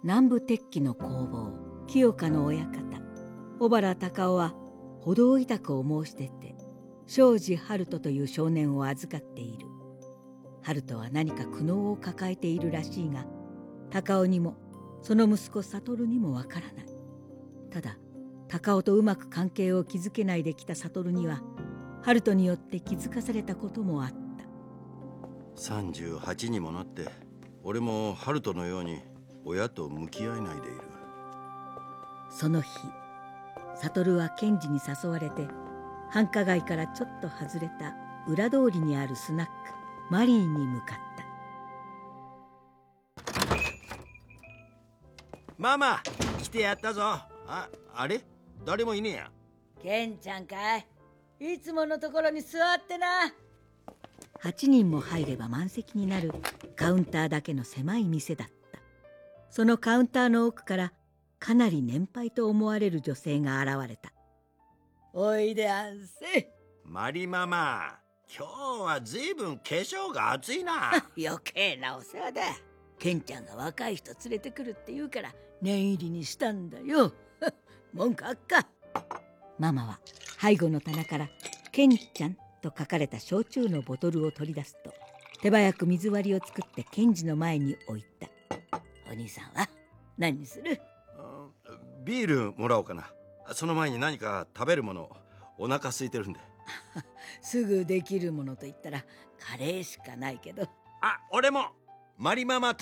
南部鉄器の工房清香の親方小原隆夫は歩道委託を申し出て庄司春人という少年を預かっている。春人は何か苦悩を抱えているらしいが、隆夫にもその息子悟にもわからない。ただ隆夫とうまく関係を築けないできた悟には春人によって気づかされたこともあった。 38にもなって俺も春人のように親と向き合えないでいる。 その日悟は検事に誘われて繁華街からちょっと外れた裏通りにあるスナックマリーに向かった。 ママ来てやったぞ。あれ誰もいねえや。 ケンちゃんかい。いつものところに座ってな。8人も入れば満席になるカウンターだけの狭い店だった。そのカウンターの奥からかなり年配と思われる女性が現れた。おいであんせ。 マリママ、今日はずいぶん化粧が熱いな。 余計なお世話だ。ケンちゃんが若い人連れてくるって言うから念入りにしたんだよ。文句あっか。ママは背後の棚からケンちゃんと書かれた焼酎のボトルを取り出すと、手早く水割りを作って検事の前に置いた。お兄さんは何にする？ ビールもらおうかな。その前に何か食べるもの、お腹空いてるんで。 すぐできるものと言ったらカレーしかないけど。 俺もマリママ